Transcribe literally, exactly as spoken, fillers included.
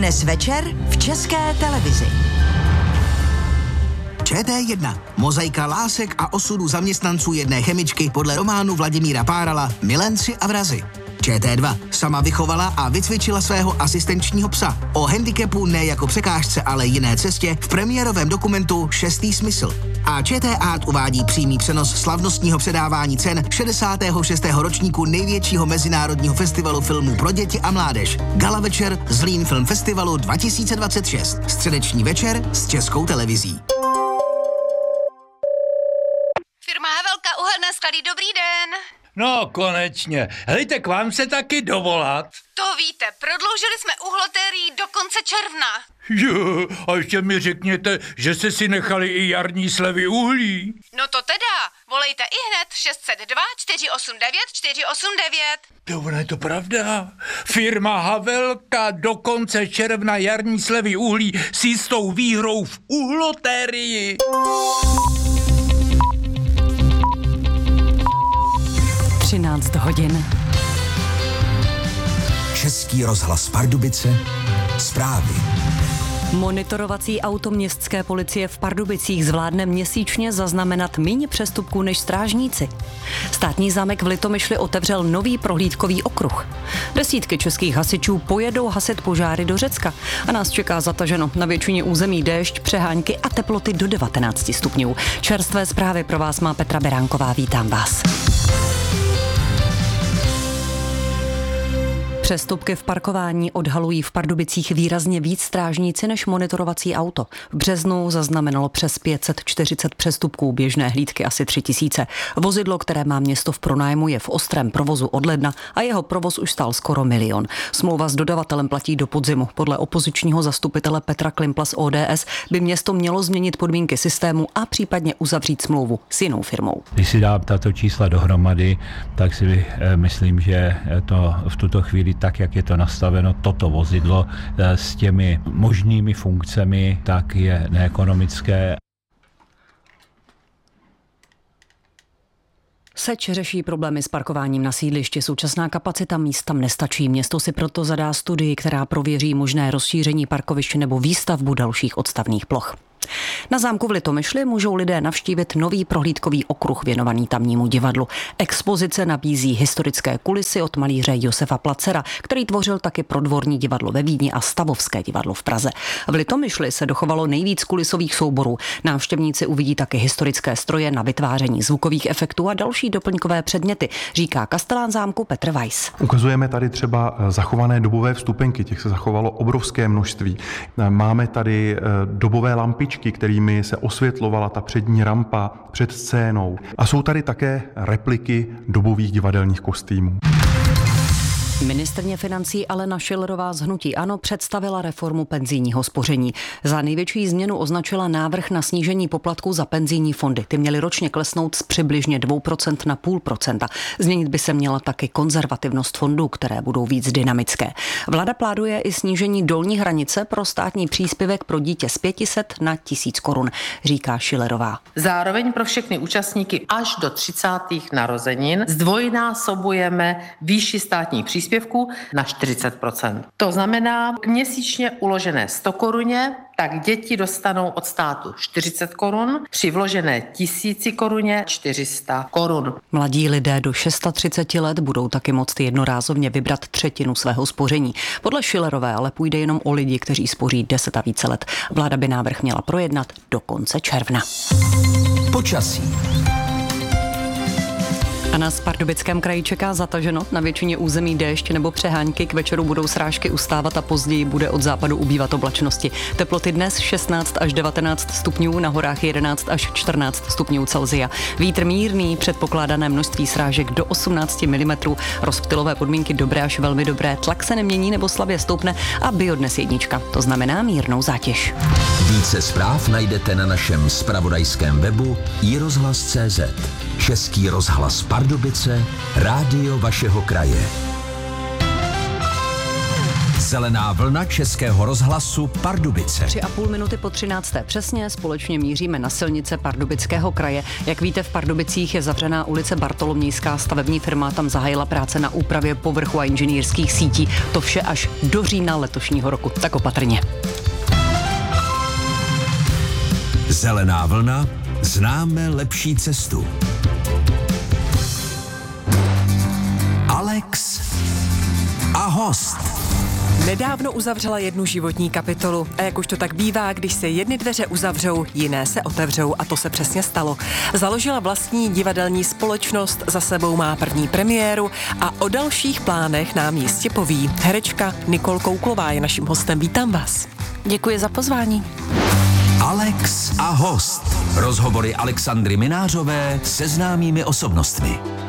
Dnes večer v České televizi. Č T jedna. Mozaika lásek a osudu zaměstnanců jedné chemičky podle románu Vladimíra Párala Milenci a vrazi. Č T dva. Sama vychovala a vycvičila svého asistenčního psa. O handicapu ne jako překážce, ale jiné cestě v premiérovém dokumentu Šestý smysl. A Č T Art uvádí přímý přenos slavnostního předávání cen šedesátého šestého ročníku největšího mezinárodního festivalu filmů pro děti a mládež. Gala večer Zlín Film Festivalu dva tisíce dvacet šest. Středeční večer s Českou televizí. Firma Havelka, uhelné sklady, dobrý den. No, konečně. Hejte, k vám se taky dovolat. To víte, prodloužili jsme uhlotérii do konce června. Jo, a ještě mi řekněte, že jste si nechali i jarní slevy uhlí. No to teda, volejte i hned šest set dva, čtyři osm devět, čtyři osm devět. To ono je to pravda. Firma Havelka do konce června jarní slevy uhlí s jistou výhrou v uhlotérii. třináct hodin. Český rozhlas Pardubice. Zprávy. Monitorovací auto městské policie v Pardubicích zvládne měsíčně zaznamenat míň přestupků než strážníci. Státní zámek v Litomyšli otevřel nový prohlídkový okruh. Desítky českých hasičů pojedou hasit požáry do Řecka a nás čeká zataženo na většině území déšť, přehánky a teploty do devatenáct stupňů. Čerstvé zprávy pro vás má Petra Beránková. Vítám vás. Přestupky v parkování odhalují v Pardubicích výrazně víc strážníci než monitorovací auto. V březnu zaznamenalo přes pět set čtyřicet přestupků, běžné hlídky asi tři tisíce. Vozidlo, které má město v pronájmu, je v ostrém provozu od ledna a jeho provoz už stál skoro milion. Smlouva s dodavatelem platí do podzimu. Podle opozičního zastupitele Petra Klimpla z O D S by město mělo změnit podmínky systému a případně uzavřít smlouvu s jinou firmou. Když si dám tato čísla dohromady, tak si myslím, že to v tuto chvíli tak, jak je to nastaveno, toto vozidlo s těmi možnými funkcemi, tak je neekonomické. Seč řeší problémy s parkováním na sídlišti. Současná kapacita míst tam nestačí. Město si proto zadá studii, která prověří možné rozšíření parkovišť nebo výstavbu dalších odstavných ploch. Na zámku v Litomyšli můžou lidé navštívit nový prohlídkový okruh věnovaný tamnímu divadlu. Expozice nabízí historické kulisy od malíře Josefa Placera, který tvořil taky Prodvorní divadlo ve Vídni a Stavovské divadlo v Praze. V Litomyšli se dochovalo nejvíc kulisových souborů. Návštěvníci uvidí taky historické stroje na vytváření zvukových efektů a další doplňkové předměty, říká kastelán zámku Petr Weiss. Ukazujeme tady třeba zachované dobové vstupenky, těch se zachovalo obrovské množství. Máme tady dobové lampičky, kterými se osvětlovala ta přední rampa před scénou. A jsou tady také repliky dobových divadelních kostýmů. Ministryně financí Alena Schillerová z hnutí ANO představila reformu penzijního spoření. Za největší změnu označila návrh na snížení poplatků za penzijní fondy. Ty měly ročně klesnout z přibližně dvě procenta na půl procenta. Změnit by se měla taky konzervativnost fondů, které budou víc dynamické. Vláda plánuje i snížení dolní hranice pro státní příspěvek pro dítě z pět set na tisíc korun, říká Schillerová. Zároveň pro všechny účastníky až do třicátých narozenin zdvojnásobujeme výši státní příspěvku na čtyřicet procent. To znamená měsíčně uložené sto koruně, tak děti dostanou od státu čtyřicet korun, při vložené tisíci koruně čtyři sta korun. Mladí lidé do třicet šest let budou taky moct jednorázově vybrat třetinu svého spoření. Podle Schillerové ale půjde jenom o lidi, kteří spoří deset a více let. Vláda by návrh měla projednat do konce června. Počasí. A nás v Pardubickém kraji čeká zataženo, na většině území déšť nebo přehánky, k večeru budou srážky ustávat a později bude od západu ubývat oblačnosti. Teploty dnes šestnáct až devatenáct stupňů, na horách jedenáct až čtrnáct stupňů Celsia. Vítr mírný, předpokládané množství srážek do osmnáct milimetrů, rozptylové podmínky dobré až velmi dobré, tlak se nemění nebo slabě stoupne a biodnes jednička, to znamená mírnou zátěž. Více zpráv najdete na našem zpravodajském webu i rozhlas tečka cé zet. Český rozhlas Pardubice, rádio vašeho kraje. Zelená vlna Českého rozhlasu Pardubice. Tři a půl minuty po třinácté přesně společně míříme na silnice Pardubického kraje. Jak víte, v Pardubicích je zavřená ulice Bartolomějská, stavební firma tam zahájila práce na úpravě povrchu a inženýrských sítí. To vše až do října letošního roku. Tak opatrně. Zelená vlna, známe lepší cestu. Alex a host. Nedávno uzavřela jednu životní kapitolu a jak už to tak bývá, když se jedny dveře uzavřou, jiné se otevřou a to se přesně stalo. Založila vlastní divadelní společnost, za sebou má první premiéru a o dalších plánech nám jistě poví. Herečka Nikol Kouklová je naším hostem. Vítám vás. Děkuji za pozvání. Alex a host. Rozhovory Alexandry Minářové se známými osobnostmi.